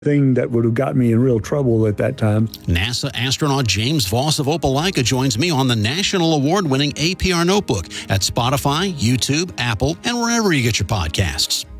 thing that would have got me in real trouble at that time. NASA astronaut James Voss of Opelika joins me on the national award-winning APR Notebook at Spotify, YouTube, Apple, and wherever you get your podcasts.